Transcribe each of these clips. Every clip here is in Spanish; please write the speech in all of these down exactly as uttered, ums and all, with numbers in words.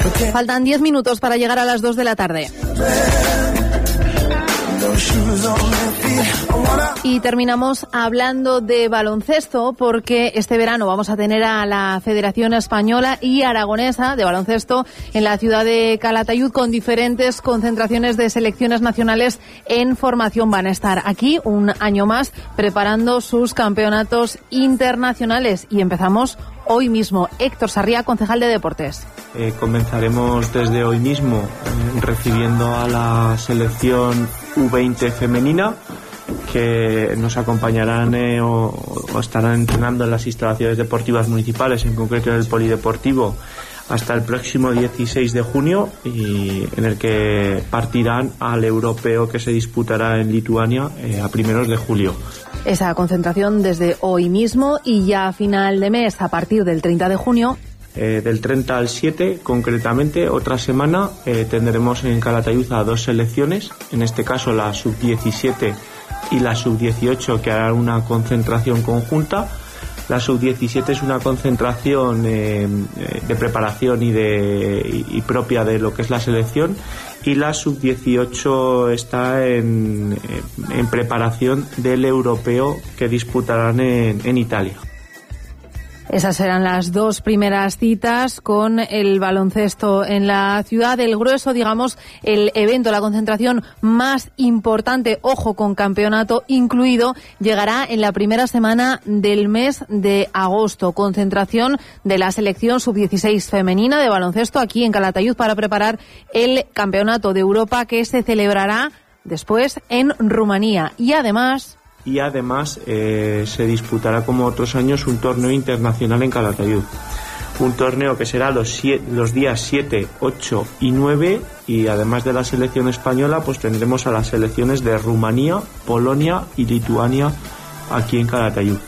Faltan diez minutos para llegar a las dos de la tarde. Y terminamos hablando de baloncesto porque este verano vamos a tener a la Federación Española y Aragonesa de Baloncesto en la ciudad de Calatayud con diferentes concentraciones de selecciones nacionales en formación. Van a estar aquí un año más preparando sus campeonatos internacionales y empezamos hoy mismo. Héctor Sarria, concejal de Deportes. Eh, comenzaremos desde hoy mismo eh, recibiendo a la selección U veinte femenina que nos acompañarán eh, o, o estarán entrenando en las instalaciones deportivas municipales, en concreto en el polideportivo, hasta el próximo dieciséis de junio, y en el que partirán al europeo que se disputará en Lituania eh, a primeros de julio. Esa concentración desde hoy mismo y ya a final de mes, a partir del treinta de junio. Eh, del treinta al siete, concretamente, otra semana, eh, tendremos en Calatayud a dos selecciones, en este caso la sub diecisiete y la sub dieciocho, que harán una concentración conjunta. La sub diecisiete es una concentración eh, de preparación y, de, y propia de lo que es la selección, y la sub dieciocho está en, en preparación del europeo que disputarán en, en Italia. Esas serán las dos primeras citas con el baloncesto en la ciudad. El grueso, digamos, el evento, la concentración más importante, ojo, con campeonato incluido, llegará en la primera semana del mes de agosto. Concentración de la selección sub dieciséis femenina de baloncesto aquí en Calatayud para preparar el campeonato de Europa que se celebrará después en Rumanía. Y además... Y además eh, se disputará, como otros años, un torneo internacional en Calatayud. Un torneo que será los, siete, los días siete, ocho y nueve, y además de la selección española, pues tendremos a las selecciones de Rumanía, Polonia y Lituania aquí en Calatayud.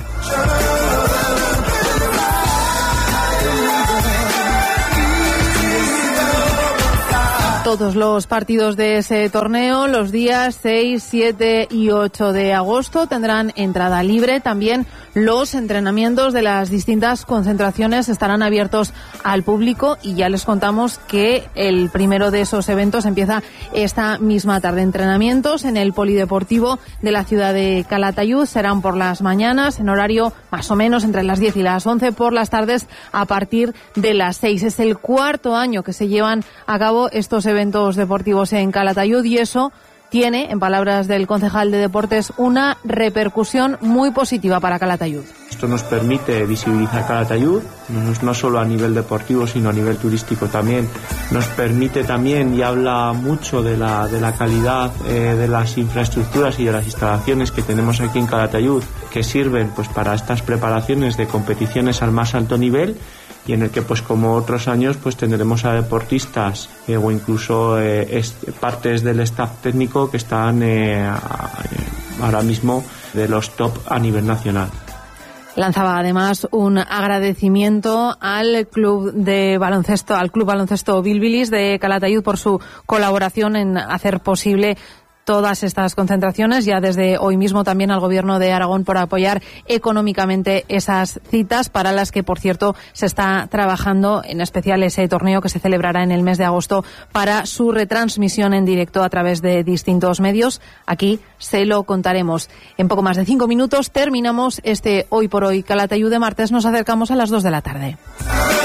Todos los partidos de ese torneo, los días seis, siete y ocho de agosto, tendrán entrada libre. También los entrenamientos de las distintas concentraciones estarán abiertos al público y ya les contamos que el primero de esos eventos empieza esta misma tarde. Entrenamientos en el polideportivo de la ciudad de Calatayud serán por las mañanas, en horario más o menos entre las diez y las once, por las tardes a partir de las seis. Es el cuarto año que se llevan a cabo estos eventos eventos deportivos en Calatayud y eso tiene, en palabras del concejal de Deportes, una repercusión muy positiva para Calatayud. Esto nos permite visibilizar Calatayud, no, no solo a nivel deportivo, sino a nivel turístico también. Nos permite también, y habla mucho de la, de la calidad eh, de las infraestructuras y de las instalaciones que tenemos aquí en Calatayud, que sirven pues para estas preparaciones de competiciones al más alto nivel, y en el que, pues como otros años, pues tendremos a deportistas eh, o incluso eh, est- partes del staff técnico que están eh, a, ahora mismo de los top a nivel nacional. Lanzaba además un agradecimiento al club de baloncesto, al club baloncesto Bilbilis de Calatayud por su colaboración en hacer posible todas estas concentraciones, ya desde hoy mismo también al Gobierno de Aragón por apoyar económicamente esas citas, para las que, por cierto, se está trabajando, en especial ese torneo que se celebrará en el mes de agosto, para su retransmisión en directo a través de distintos medios. Aquí se lo contaremos. En poco más de cinco minutos terminamos este Hoy por Hoy Calatayud de martes. Nos acercamos a las dos de la tarde.